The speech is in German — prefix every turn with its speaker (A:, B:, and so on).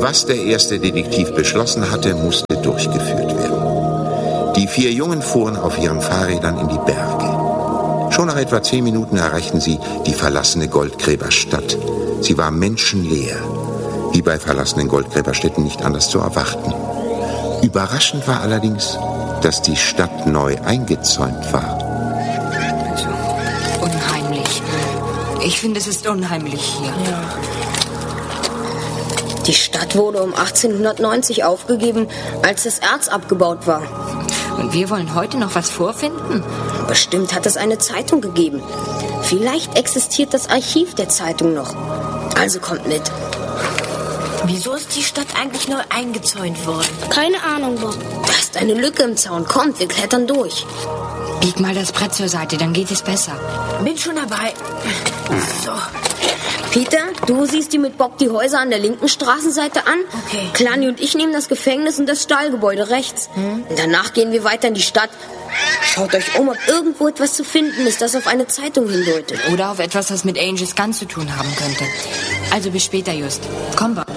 A: Was der erste Detektiv beschlossen hatte, musste durchgeführt werden. Die 4 Jungen fuhren auf ihren Fahrrädern in die Berge. Schon nach etwa 10 Minuten erreichten sie die verlassene Goldgräberstadt. Sie war menschenleer, wie bei verlassenen Goldgräberstätten nicht anders zu erwarten. Überraschend war allerdings, dass die Stadt neu eingezäunt war.
B: Also, unheimlich. Ich finde, es ist unheimlich hier.
C: Ja. Die Stadt wurde um 1890 aufgegeben, als das Erz abgebaut war.
B: Und wir wollen heute noch was vorfinden?
C: Bestimmt hat es eine Zeitung gegeben. Vielleicht existiert das Archiv der Zeitung noch. Also kommt mit.
D: Wieso ist die Stadt eigentlich neu eingezäunt worden?
E: Keine Ahnung, Bob.
C: Da ist eine Lücke im Zaun. Kommt, wir klettern durch.
B: Bieg mal das Brett zur Seite, dann geht es besser.
D: Bin schon dabei. So.
C: Peter, du siehst dir mit Bob die Häuser an der linken Straßenseite an.
D: Okay.
C: Klani und ich nehmen das Gefängnis und das Stallgebäude rechts. Und danach gehen wir weiter in die Stadt. Schaut euch um, ob irgendwo etwas zu finden ist, das auf eine Zeitung hindeutet.
B: Oder auf etwas, das mit Angels Gun zu tun haben könnte. Also bis später, Just. Komm, Bob.